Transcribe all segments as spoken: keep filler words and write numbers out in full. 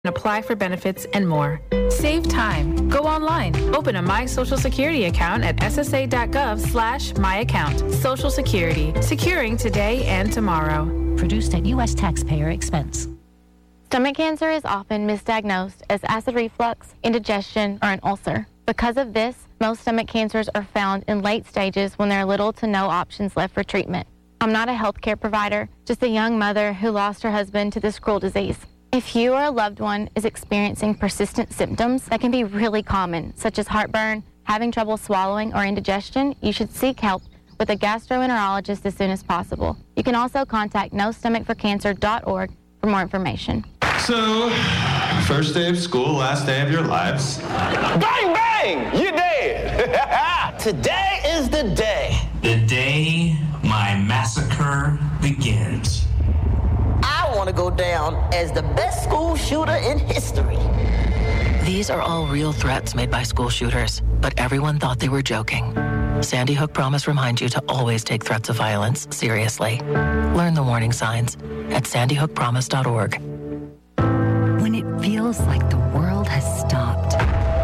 apply for benefits, and more. Save time. Go online. Open a My Social Security account at ssa.gov slash my account. Social Security. Securing today and tomorrow. Produced at U S taxpayer expense. Stomach cancer is often misdiagnosed as acid reflux, indigestion, or an ulcer. Because of this, most stomach cancers are found in late stages when there are little to no options left for treatment. I'm not a healthcare provider, just a young mother who lost her husband to this cruel disease. If you or a loved one is experiencing persistent symptoms that can be really common, such as heartburn, having trouble swallowing, or indigestion, you should seek help with a gastroenterologist as soon as possible. You can also contact no stomach for cancer dot org for more information. So, first day of school, last day of your lives. Bang, bang! You're dead! Today is the day. The day my massacre begins. I want to go down as the best school shooter in history. These are all real threats made by school shooters, but everyone thought they were joking. Sandy Hook Promise reminds you to always take threats of violence seriously. Learn the warning signs at sandy hook promise dot org. When it feels like the world has stopped,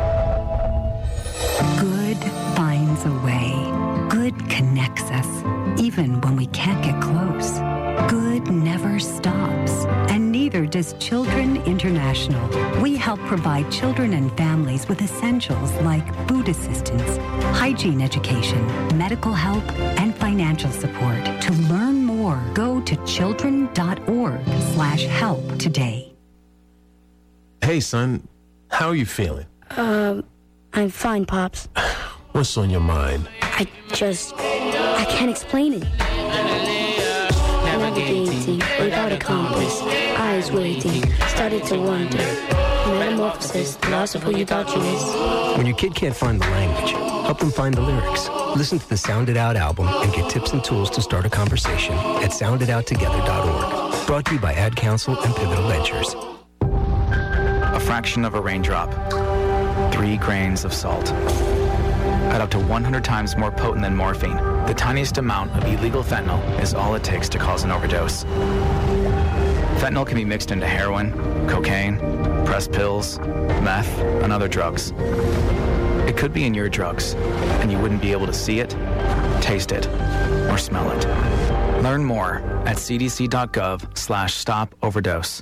good finds a way. Good connects us, even when we can't get close. Good never stops, and neither does Children International. We help provide children and families with essentials like food assistance, hygiene education, medical help, and financial support. To learn more, go to children dot org slash help today. Hey, son, how are you feeling? Um, I'm fine, Pops. What's on your mind? I just, I can't explain it. Navigating without a compass, eyes waiting, started to wonder. Metamorphosis, the loss of who you thought you was. When your kid can't find the language, help them find the lyrics. Listen to the Sound It Out album and get tips and tools to start a conversation at sound it out together dot org. Brought to you by Ad Council and Pivotal Ventures. A fraction of a raindrop, three grains of salt. At up to one hundred times more potent than morphine, the tiniest amount of illegal fentanyl is all it takes to cause an overdose. Fentanyl can be mixed into heroin, cocaine, pressed pills, meth, and other drugs. It could be in your drugs, and you wouldn't be able to see it, taste it, or smell it. Learn more at c d c dot gov slash stop overdose.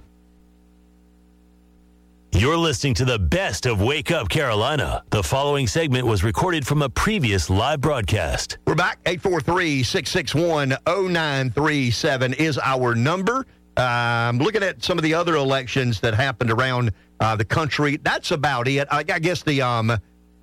You're listening to the best of Wake Up Carolina. The following segment was recorded from a previous live broadcast. We're back. eight four three, six six one, zero nine three seven is our number. Um, looking at some of the other elections that happened around uh, the country, that's about it. I, I guess the um,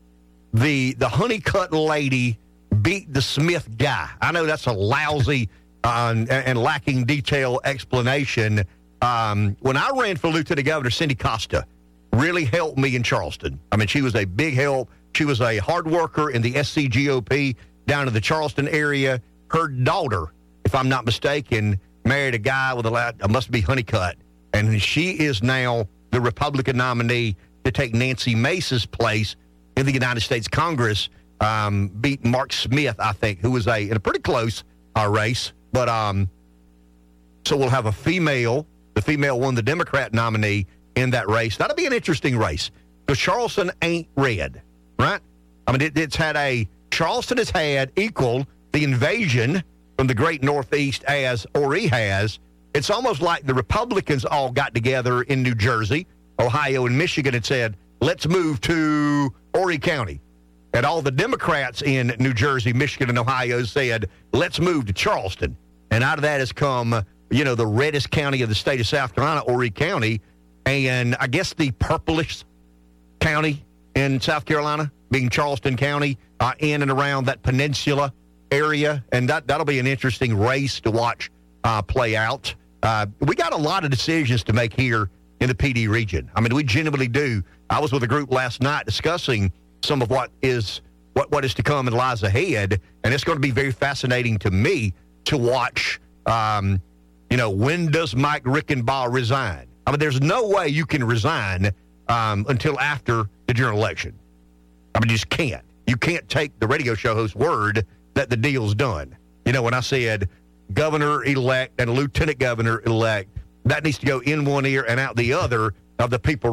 the the Honeycutt lady beat the Smith guy. I know that's a lousy uh, and, and lacking detail explanation. Um, when I ran for Lieutenant Governor, Cindy Costa really helped me in Charleston. I mean, she was a big help. She was a hard worker in the S C G O P down in the Charleston area. Her daughter, if I'm not mistaken, married a guy with a lot, uh, must be Honeycutt. And she is now the Republican nominee to take Nancy Mace's place in the United States Congress. Um, beat Mark Smith, I think, who was a in a pretty close uh, race. But um, so we'll have a female. The female won the Democrat nominee in that race. That'll be an interesting race because Charleston ain't red, right? I mean, it, it's had a, Charleston has had equal the invasion from the great Northeast as Horry has. It's almost like the Republicans all got together in New Jersey, Ohio, and Michigan and said, let's move to Horry County. And all the Democrats in New Jersey, Michigan, and Ohio said, let's move to Charleston. And out of that has come, you know, the reddest county of the state of South Carolina, Horry County, and I guess the purplish county in South Carolina, being Charleston County, uh, in and around that peninsula area. And that, that'll be an interesting race to watch uh, play out. Uh, we got a lot of decisions to make here in the P D region. I mean, we genuinely do. I was with a group last night discussing some of what is what, what is to come and lies ahead, and it's going to be very fascinating to me to watch, um, you know, when does Mike Rickenbaugh resign? I mean, there's no way you can resign um, until after the general election. I mean, you just can't. You can't take the radio show host's word that the deal's done. You know, when I said governor-elect and lieutenant governor-elect, that needs to go in one ear and out the other of the people